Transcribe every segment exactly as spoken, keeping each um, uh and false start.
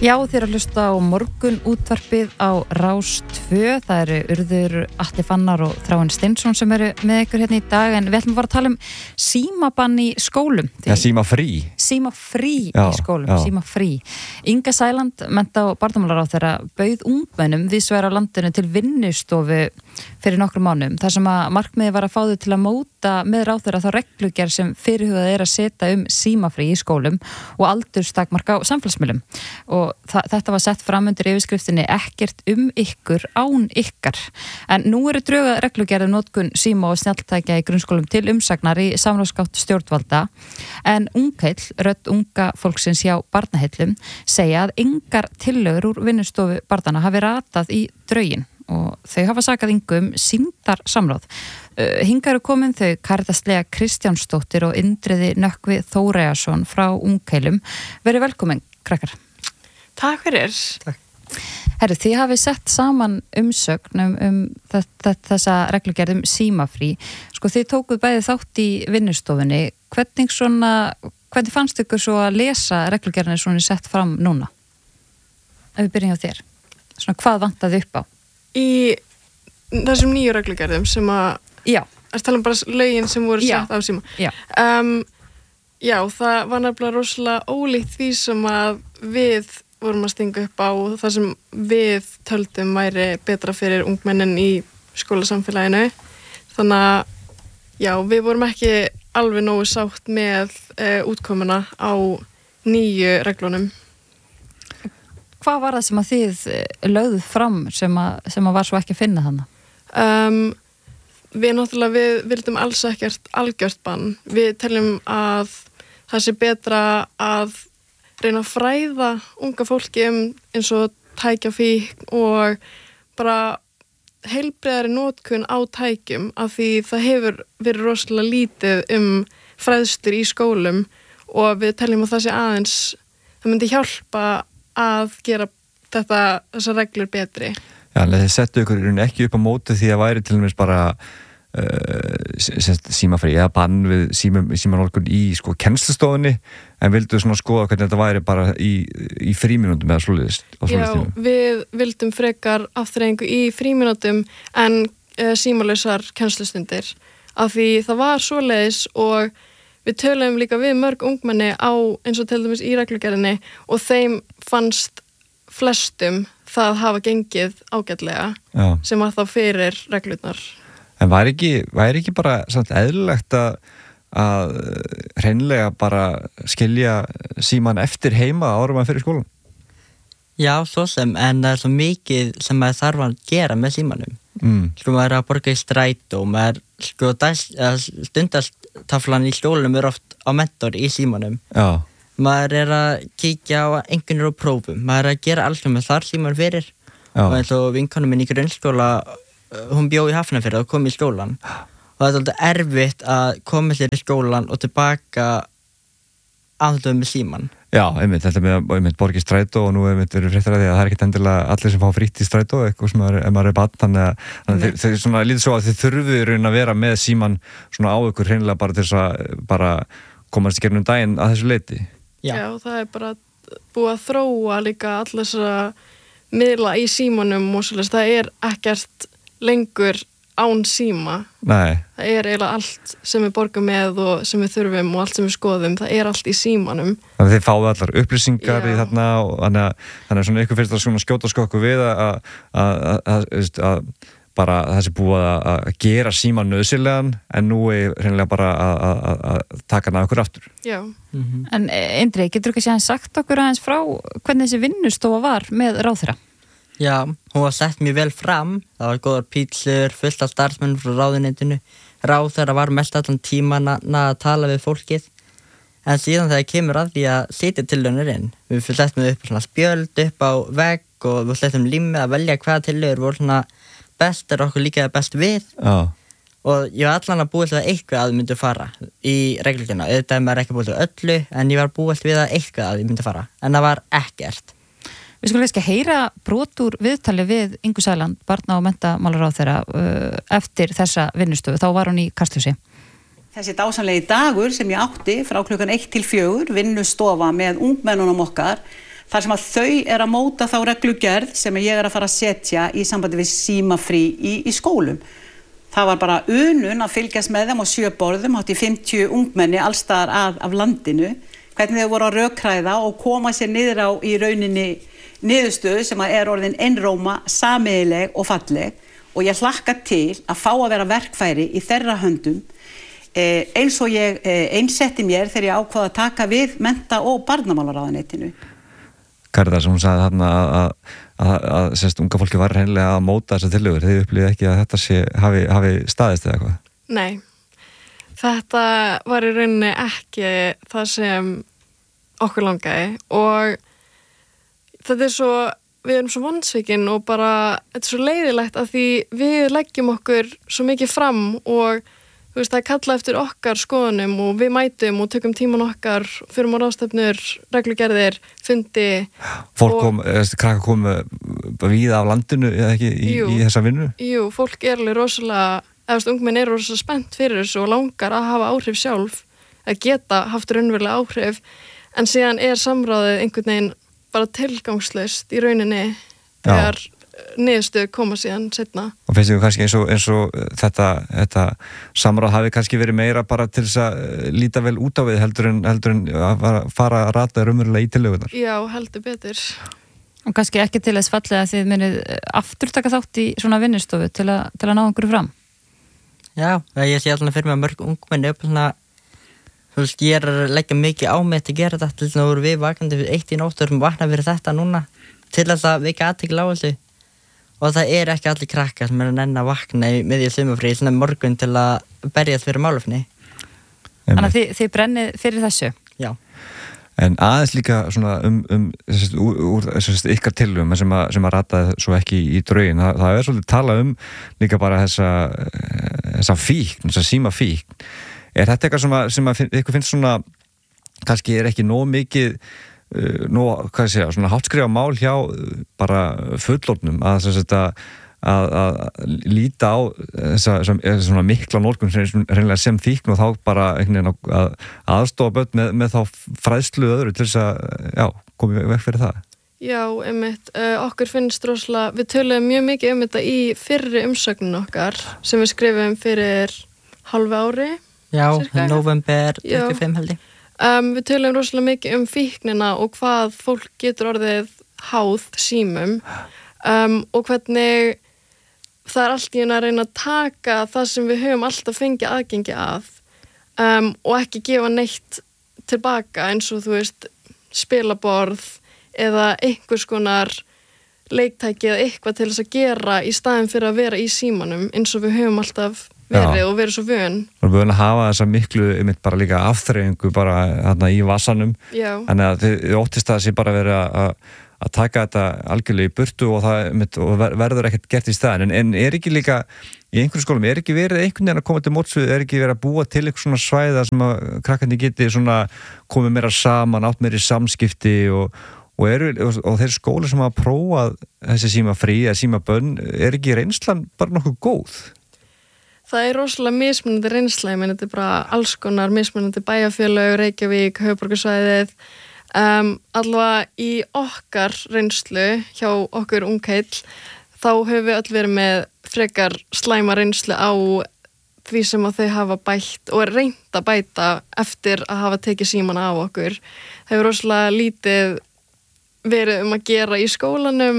Já, þér að hlusta á morgun útvarpið á Rás tvö. Það eru Urður Atli Fannar og Þráinn Steinsson sem eru með ykkur hérna í dag, en við ætlum að fara að tala um símabann í skólum. Já, símafrí. Símafrí Já, í skólum, já. símafrí. Inga Sæland, mennta- og barnamálaráðherra, bauð ungmennum víðsvegar á landinu til vinnustofu fyrir nokkrum mánuðum, þar sem að markmiðið var að fá þau til að móta með ráðherra þá reglugerð sem fyrirhugað er að setja um símafrí í skólum og aldurstakmarka á samfélagsmiðlum. Og þa- þetta var sett fram undir yfirskriftinni ekkert um ykkur án ykkar. En nú eru dröga reglugerðum notkun síma og snjalltækja í grunnskólum til umsagnar í samráðsgátt stjórnvalda, en ungheill, rödd unga fólksins hjá barnaheillum, segja að engar tillögur úr vinnustofu barnana hafi ratað í drögin og þau hafa sakað Ingu um sýndar samráð. Uh, hingað eru komin þau Karítas Lea Kristjánsdóttir og Indriði Nökkvi Þóreyjason frá Ungheillum. Verið velkomin, krakkar. Takk fyrir. Takk. Herru, þið hafið sett saman umsögn um, um þessa reglugerð um símafrí. Sko, þið tókuð bæði þátt í vinnustofunni. Hvernig svona, hvernig fannst ykkur svo að lesa reglugerðinni svona sett fram núna? Ef við byrjum á þér. Svona, hvað vantaði upp á? Í þessum nýju reglugerðum sem að, Já. að tala um bara lögin sem voru Já. sett á síma. Já. Um, já, það var nefnilega rosalega ólíkt því sem að við vorum að stinga upp á, það sem við töldum væri betra fyrir ungmennin í skólasamfélaginu. Þannig að, já, við vorum ekki alveg nógu sátt með uh, útkomuna á nýju reglunum. Hvað var það sem að þið lögðuð fram sem að, sem að var svo ekki að finna þarna? Um, við náttúrulega, við vildum alls ekkert algjört bann. Við teljum að það sé betra að reyna að fræða unga fólki um eins og tækjafíkn og bara heilbrigðari notkun á tækjum, af því það hefur verið rosalega lítið um fræðslur í skólum og við teljum að það sé aðeins, það myndi hjálpa að gera þetta, þessar reglur betri. Já, en þið settu ykkur í rauninni ekki upp á móti því að væri til dæmis bara uh, símafrí eða bann við símanólkun í sko kennslustofunni, en vildu svona skoða hvernig þetta væri bara í, í frímínútum eða svoleiðis. Já, við vildum frekar afþreyingu í frímínútum en uh, símalausar kennslustundir, af því það var svoleiðis og við töluðum líka við mörg ungmenni á eins og til dæmis í reglugerðinni og þeim fannst flestum það hafa gengið ágætlega. Já. Sem var þá fyrir reglurnar. En væri ekki, væri ekki bara samt eðlilegt að, að hreinlega bara skilja síman eftir heima árum að fyrir skólan? Já, svo sem, en það er svo mikið sem maður þarf að gera með símanum. Mm. Sko, maður er að borga í strætó, maður, sko, stundastaflan í skólum er oft á mentor í símanum. Já. Maður er að kíkja á einhvernir og prófum, maður er að gera allt sem maður þarf síman fyrir. Já. Og eins og vinkonum minn í grunnskóla, hún bjó í Hafnarfirði og kom í skólan. Og það er alltaf erfitt að koma sér í skólan og tilbaka aðtöðum með síman. Já, einmitt, þetta með einmitt borgi strætó og nú einmitt eru fréttir að því að það er ekkert endilega allir sem fá frítt í strætó, eitthvað sem maður, maður er barn, þannig að, að þeir, þeir svona lítið svo að þið þurfið raun að vera með síman svona á ykkur hreinlega bara til þess að bara komast í gegnum daginn að þessu leiti. Já, Já það er bara búið að þróa líka allir þessara miðla í símanum og svolítið, það er ekkert lengur án síma. Nei. Það er eiginlega allt sem við borgum með og sem við þurfum og allt sem við skoðum, það er allt í símanum. Þannig að þið fáðu allar upplýsingar Já. Í þarna og þannig að, þannig að svona ykkur finnst það svona skjóta skokku við að, að, að, að, að bara það sé búið að gera síman nauðsynlegan en nú er hreinlega bara að, að, að taka hana okkur aftur. Já. Mm-hmm. En Indri, getur þú ekki séðan sagt okkur aðeins frá hvernig þessi vinnustofa var með ráðherra? Já, hún var sett mjög vel fram, það var góðar pítsur, fullt af starfsmennum frá ráðuneytinu, ráðherra var mest allan tíman að tala við fólkið, en síðan þegar kemur að því að setja tillögur inn, við settum upp svona spjöld upp á vegg og við settum límið að velja hvaða tillögur voru svona bestar og okkur líka best við. Já. Og ég var allan að búast við að eitthvað að myndi fara í regluna, auðvitað er maður ekki búast við öllu, en ég var búast við að eitthvað að myndi fara, en það var ekkert. Við skulum kannski heyra brot úr viðtali við Ingu Sæland, barna- og menntamálaráðherra uh, eftir þessa vinnustofu. Þá var hún í Kastljósi. Þessi dásamlegi dagur sem ég átti frá klukkan eitt til fjögur, vinnustofa með ungmennunum okkar, þar sem að þau er að móta þá reglugerð sem ég er að fara að setja í sambandi við símafrí í, í skólum. Það var bara unun að fylgjast með þeim á sjö borðum, hátt í fimmtíu ungmenni allstaðar að, af landinu, hvernig þau voru að rökræða og koma sér niður á í rauninni niðurstöðu sem að er orðin einróma, sameiginleg og falleg og ég hlakka til að fá að vera verkfæri í þeirra höndum eh, eins og ég eh, einsetti mér þegar ég ákvaða að taka við mennta- og barnamálaráðuneytinu. Karítas, hún sagði þarna að, að, að, að sérst, unga fólki var reynilega að móta þessar tillögur. Þið upplýði ekki að þetta sé, hafi, hafi staðist eða eitthvað? Nei, þetta var í rauninni ekki það sem okkur langaði og þetta er svo, við erum svo vonsvikinn og bara, þetta er svo leiðilegt að því við leggjum okkur svo mikið fram og þú veist, það er kallað eftir okkar skoðunum og við mætum og tökum tíman okkar, förum á ráðstefnur, reglugerðir, fundi. Fólk kom, eða krakka kom víða af landinu eða ekki í, jú, í þessa vinnu? Jú, fólk er alveg rosalega, eða ungmenn er rosalega spennt fyrir þessu og langar að hafa áhrif sjálf, að geta haft raunverulega áhrif, en síðan er samráðið einhvern veginn bara tilgangslaust í rauninni þegar niðurstöðu koma síðan setna. Og finnst þið kannski eins og, eins og þetta, þetta samráð hafi kannski verið meira bara til þess að líta vel út á við heldur en, heldur en að fara að rata raunverulega í tillögurnar? Já, heldur betur. Og kannski ekki til þess fallið að þið munið aftur taka þátt í svona vinnustofu til að, til að ná einhverju fram? Já, ég sé alltaf fyrir mig að mörg ungmenni upp svona, þú veist, ég er að leggja mikið á mig til að gera þetta, til þess að voru við vakandi fyrir eitt í nótt og erum vaknað fyrir þetta núna, til þess að við ekki aðtekla á þessu. Og það er ekki allir krakkar sem er að nenn að vakna í miðju sumarfríi svona morgun til að berjast fyrir málefni. Þannig að þið, þið brennið fyrir þessu? Já. En aðeins líka svona um, um sérst, úr, úr sérst, ykkar tillögum sem að, sem að rataði svo ekki í draugin, það, það er svolítið tala um líka bara þessa, þessa fíkn, þessa síma fíkn. Er þetta eitthvað sem að, sem að ykkur finnst svona, kannski er ekki nóg mikið Uh, nú, hvað ég segja, svona háttskrifa mál hjá uh, bara fullorðnum að þess að, að, að líta á þessa, þessa svona mikla notkun sem reynilega sem fíkn og þá bara einhvern veginn að aðstofa börn með, með þá fræðslu öðru til þess að, já, komið vekk fyrir það. Já, einmitt, uh, okkur finnst rosalega, við töluðum mjög mikið um þetta í fyrri umsögnun okkar sem við skrifum fyrir halvu ári. Já, november tuttugu-fimm held ég. Um, við tölum rosalega mikið um fíknina og hvað fólk getur orðið háð símum um, og hvernig það er allt í einu að reyna að taka það sem við höfum alltaf fengið aðgengi að um, og ekki gefa neitt tilbaka eins og þú veist spilaborð eða einhvers konar leiktæki eða eitthvað til þess að gera í staðin fyrir að vera í símanum eins og við höfum alltaf verið Já. Og verið svo vön. Við höfum að hafa þessa miklu, einmitt bara líka afþreyingu bara þarna í vassanum. Já. Þannig að þið óttist að það sé bara verið að, að taka þetta algjörlega í burtu og það einmitt, og verður ekkert gert í staðin. En, en er ekki líka, í einhverjum skólum, er ekki verið einhvern veginn að koma til mótsvið, er ekki verið að búa til eitthvað svona svæða sem að krakkandi geti svona komið meira saman, átt meiri samskipti og Og, eru, og, og þeir skóla sem hafa prófað þessi síma frí eða síma bönn, er ekki reynslan bara nokkuð góð? Það er rosalega mismunandi reynsla, ég meni þetta er bara alls konar mismunandi bæjarfélög, Reykjavík, höfuðborgarsvæðið. Um, allavega í okkar reynslu hjá okkur ungheill, þá höfum við öll verið með frekar slæma reynslu á því sem að þau hafa bætt og er reynt að bæta eftir að hafa tekið símana af okkur. Það hefur rosalega lítið verið um að gera í skólanum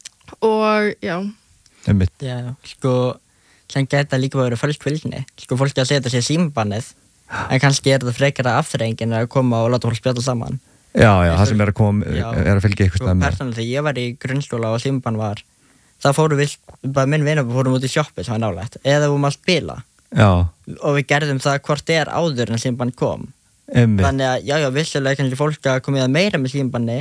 og já. Einmitt. Já, sko, sem geta líka verið fölskvildni. Sko, fólk er að setja sér símbannið, en kannski er þetta frekara afþreyingin að koma og láta fólk spjalla saman. Já, já, það sem er að koma, já, er að fylgja eitthvað stæmi. Sko, persónulega, þegar ég var í grunnskóla og símbann var, þá fórum við, bara minn vinur, við fórum út í sjoppi sem var nálægt, eða við vorum að spila. Já. Og við gerðum það hvort er áður en símbann kom. Einmitt. Þannig að, já, já, vissulega kannski fólk að komið að meira með símbanni,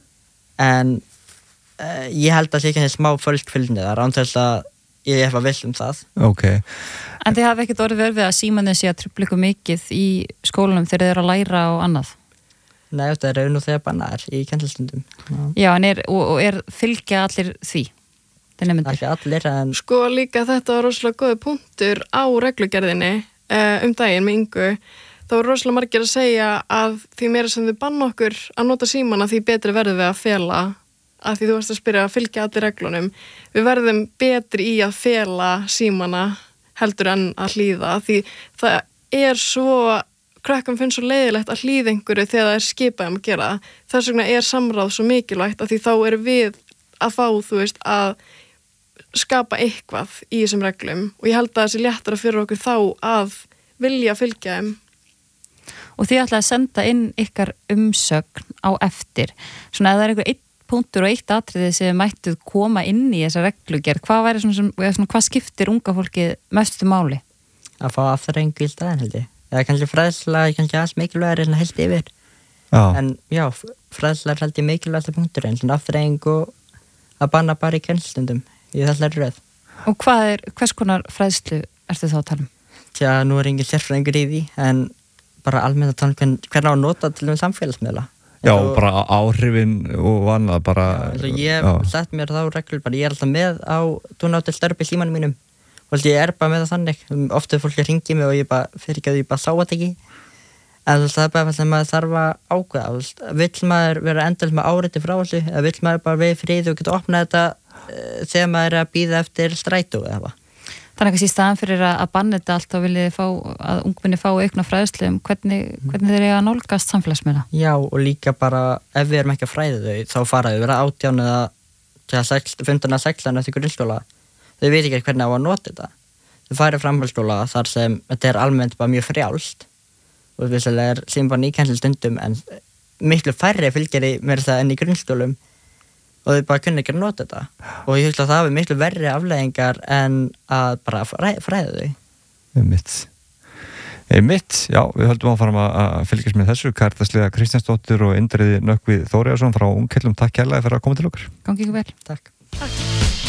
en uh, ég held að það sé ekki smá fölskfylgni þar án þess að ég er eitthvað viss um það. Ok. En þið hafa ekkert orðið verið að símanið sé að trufla ykkur mikið í skólanum þegar þið eru að læra og annað? Nei, þetta er raun og þegar bannar í kennslustundum. Já, Já en er, og, og er fylgja allir því? Ekki allir, en... Sko líka þetta var rosalega góði punktur á reglugerðinni uh, um daginn með Ingu. þá er rosalega margir að segja að því meira sem þau banna okkur að nota símana því betri verðum við að fela, að því þú varst að spyrja að fylgja allir reglunum, við verðum betri í að fela símana heldur en að hlýða, því það er svo, krakkum finnst svo leiðilegt að hlýða einhverju þegar það er skipað um að gera. Þess vegna er samráð svo mikilvægt að því þá erum við að fá, þú veist, að skapa eitthvað í þessum reglum og ég held að það sé léttara fyrir okkur þá að vilja fylgja þeim. Og þið ætlaði að senda inn ykkar umsögn á eftir. Svona ef það er einhver eitt punktur og eitt atriði sem mættuð koma inn í þessa reglugerð, hvað væri svona, sem, svona hvað skiptir unga fólkið mestu máli? Að fá afþreyingu í staðinn held ég. Eða kannski fræðsla, kannski alls mikilvægir en heilt yfir. Já. En já, fræðsla er held ég mikilvægasta punktur en svona afþreyingu að banna bara í kennslundum í þessari röð. Og hvað er, hvers konar fræðslu ertu þá að tala um? Tja, nú er engin sérfræðingur í því, en bara almennt að tala um hvern, hvern á að nota til um samfélagsmiðla. Já, og bara áhrifin og annað bara... Já, eins og ég hef sett mér þá reglur, bara ég er alltaf með á dúnátt til störpi símanum mínum og ég er bara með það þannig. Ofta fólk ringi mig og ég bara, fyrir ekki að ég bara sá þetta ekki. En þú veist, það er bara það maður þarf að ákveða, þú veist, vill maður vera endal með áriti frá þessu, eða vill maður bara við frið og geta opnað þetta uh, þegar maður er að bíða eftir strætó eða hvað. Þannig að í staðan fyrir að banna þetta allt þá viljið fá, að ungminni fá aukna fræðslu um hvernig, hvernig þeir eiga að nálgast samfélagsmiðla. Já, og líka bara, ef við erum ekki að fræða þau, þá fara þau vera átján eða fimmtán eða sextán eftir grunnskóla. Þau veit ekki hvernig á að nota þetta. Þau fara í framhaldsskóla þar sem þetta er almennt bara mjög frjálst. Og vissulega er síðan bara nýkennslu stundum en miklu færri fylgir í mér það enn í grunnskólum og þau bara kunni ekki að nota þetta og ég hugsa að það hafi miklu verri afleiðingar en að bara fræða, fræða þau. Einmitt. Einmitt, já, við höldum áfram að fylgjast með þessu. Karítas Lea Kristjánsdóttir og Indriði Nökkvi Þórarinsson frá Ungheillum, takk kærlega fyrir að koma til okkur. Gangi ykkur vel. Takk.